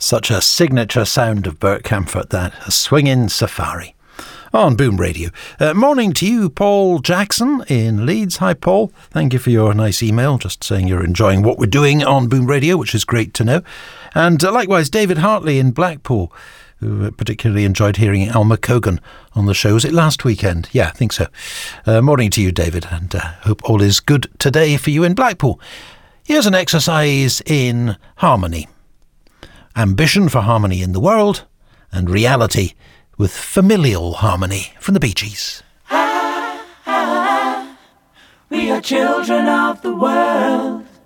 Such a signature sound of Bert Camford, that. A swinging safari. On Boom Radio. Morning to you, Paul Jackson in Leeds. Hi, Paul. Thank you for your nice email, just saying you're enjoying what we're doing on Boom Radio, which is great to know. And likewise, David Hartley in Blackpool, who particularly enjoyed hearing Alma Cogan on the show. Was it last weekend? Yeah, I think so. Morning to you, David, and hope all is good today for you in Blackpool. Here's an exercise in harmony. Ambition for harmony in the world, and reality with familial harmony from the Bee Gees. We are children of the world.